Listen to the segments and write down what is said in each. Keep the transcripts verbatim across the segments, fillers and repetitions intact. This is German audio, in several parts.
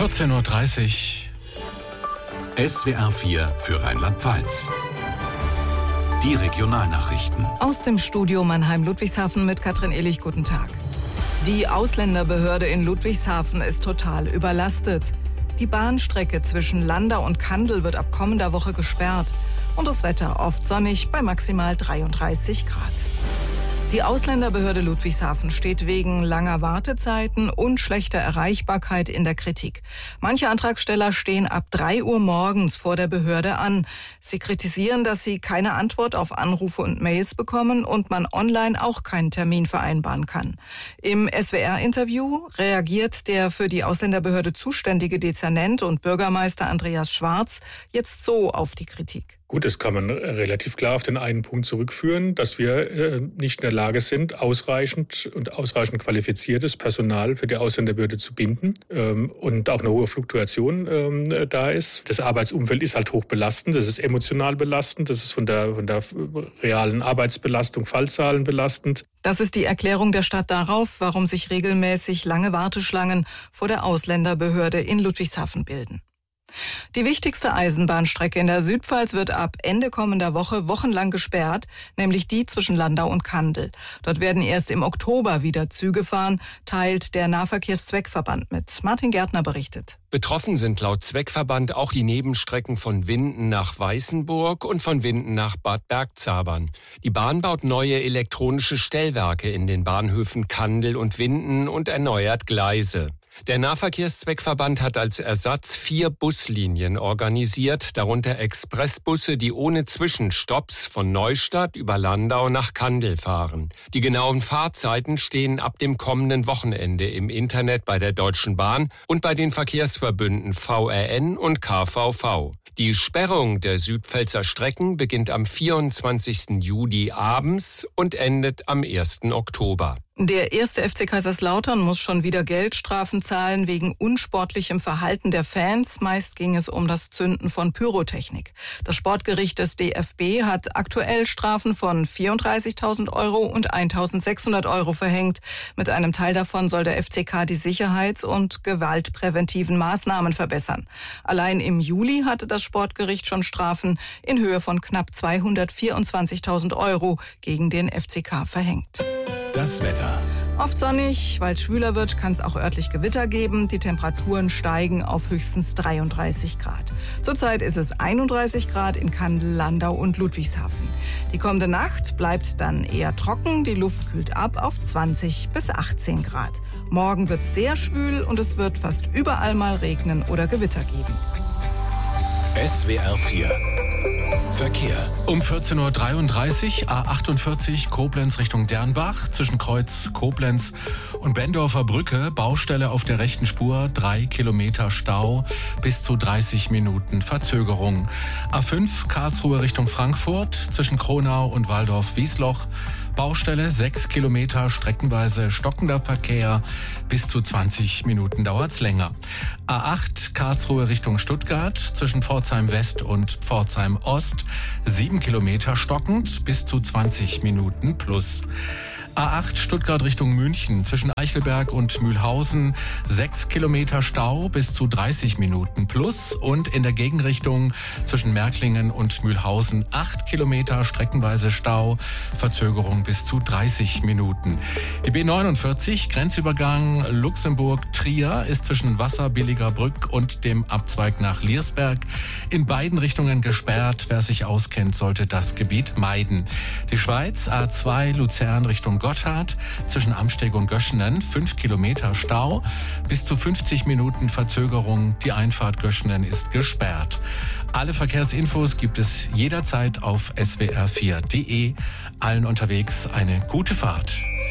vierzehn Uhr dreißig. S W R vier für Rheinland-Pfalz. Die Regionalnachrichten. Aus dem Studio Mannheim-Ludwigshafen mit Katrin Ehlich. Guten Tag. Die Ausländerbehörde in Ludwigshafen ist total überlastet. Die Bahnstrecke zwischen Landau und Kandel wird ab kommender Woche gesperrt. Und das Wetter oft sonnig bei maximal dreiunddreißig Grad. Die Ausländerbehörde Ludwigshafen steht wegen langer Wartezeiten und schlechter Erreichbarkeit in der Kritik. Manche Antragsteller stehen ab drei Uhr morgens vor der Behörde an. Sie kritisieren, dass sie keine Antwort auf Anrufe und Mails bekommen und man online auch keinen Termin vereinbaren kann. Im S W R-Interview reagiert der für die Ausländerbehörde zuständige Dezernent und Bürgermeister Andreas Schwarz jetzt so auf die Kritik. Gut, das kann man relativ klar auf den einen Punkt zurückführen, dass wir äh, nicht in der Lage sind, ausreichend und ausreichend qualifiziertes Personal für die Ausländerbehörde zu binden ähm, und auch eine hohe Fluktuation ähm, da ist. Das Arbeitsumfeld ist halt hoch belastend, das ist emotional belastend, das ist von der, von der realen Arbeitsbelastung, Fallzahlen belastend. Das ist die Erklärung der Stadt darauf, warum sich regelmäßig lange Warteschlangen vor der Ausländerbehörde in Ludwigshafen bilden. Die wichtigste Eisenbahnstrecke in der Südpfalz wird ab Ende kommender Woche wochenlang gesperrt, nämlich die zwischen Landau und Kandel. Dort werden erst im Oktober wieder Züge fahren, teilt der Nahverkehrszweckverband mit. Martin Gärtner berichtet. Betroffen sind laut Zweckverband auch die Nebenstrecken von Winden nach Weißenburg und von Winden nach Bad Bergzabern. Die Bahn baut neue elektronische Stellwerke in den Bahnhöfen Kandel und Winden und erneuert Gleise. Der Nahverkehrszweckverband hat als Ersatz vier Buslinien organisiert, darunter Expressbusse, die ohne Zwischenstopps von Neustadt über Landau nach Kandel fahren. Die genauen Fahrzeiten stehen ab dem kommenden Wochenende im Internet bei der Deutschen Bahn und bei den Verkehrsverbünden V R N und K V V. Die Sperrung der Südpfälzer Strecken beginnt am vierundzwanzigsten Juli abends und endet am ersten Oktober. Der erste F C Kaiserslautern muss schon wieder Geldstrafen zahlen wegen unsportlichem Verhalten der Fans. Meist ging es um das Zünden von Pyrotechnik. Das Sportgericht des D F B hat aktuell Strafen von vierunddreißigtausend Euro und eintausendsechshundert Euro verhängt. Mit einem Teil davon soll der F C K die Sicherheits- und gewaltpräventiven Maßnahmen verbessern. Allein im Juli hatte das Sportgericht schon Strafen in Höhe von knapp zweihundertvierundzwanzigtausend Euro gegen den F C K verhängt. Das Wetter. Oft sonnig, weil es schwüler wird, kann es auch örtlich Gewitter geben. Die Temperaturen steigen auf höchstens dreiunddreißig Grad. Zurzeit ist es einunddreißig Grad in Kandel, Landau und Ludwigshafen. Die kommende Nacht bleibt dann eher trocken. Die Luft kühlt ab auf zwanzig bis achtzehn Grad. Morgen wird es sehr schwül und es wird fast überall mal regnen oder Gewitter geben. S W R vier. Verkehr. Um vierzehn Uhr dreiunddreißig, A achtundvierzig Koblenz Richtung Dernbach, zwischen Kreuz Koblenz und Bendorfer Brücke, Baustelle auf der rechten Spur, drei Kilometer Stau, bis zu dreißig Minuten Verzögerung. A fünf Karlsruhe Richtung Frankfurt, zwischen Kronau und Waldorf-Wiesloch, Baustelle, sechs Kilometer, streckenweise stockender Verkehr, bis zu zwanzig Minuten dauert's länger. A acht Karlsruhe Richtung Stuttgart, zwischen Pforzheim West und Pforzheim Ost, sieben Kilometer stockend, bis zu zwanzig Minuten plus. A acht Stuttgart Richtung München, zwischen Eichelberg und Mühlhausen, sechs Kilometer Stau bis zu dreißig Minuten plus und in der Gegenrichtung zwischen Märklingen und Mühlhausen acht Kilometer streckenweise Stau, Verzögerung bis zu dreißig Minuten. Die B neunundvierzig Grenzübergang Luxemburg-Trier ist zwischen Wasserbilliger-Brück und dem Abzweig nach Liersberg in beiden Richtungen gesperrt. Wer sich auskennt, sollte das Gebiet meiden. Die Schweiz A zwei Luzern Richtung Gotthard, zwischen Amsteg und Göschenen, fünf Kilometer Stau, bis zu fünfzig Minuten Verzögerung. Die Einfahrt Göschenen ist gesperrt. Alle Verkehrsinfos gibt es jederzeit auf S W R vier Punkt de. Allen unterwegs eine gute Fahrt.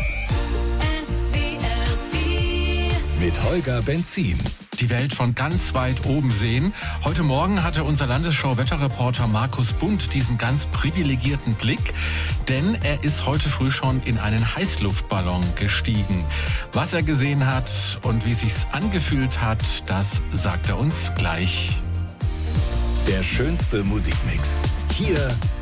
S W R vier mit Holger Benzin. Die Welt von ganz weit oben sehen. Heute Morgen hatte unser Landesschau-Wetterreporter Markus Bund diesen ganz privilegierten Blick, denn er ist heute früh schon in einen Heißluftballon gestiegen. Was er gesehen hat und wie sich's angefühlt hat, das sagt er uns gleich. Der schönste Musikmix. Hier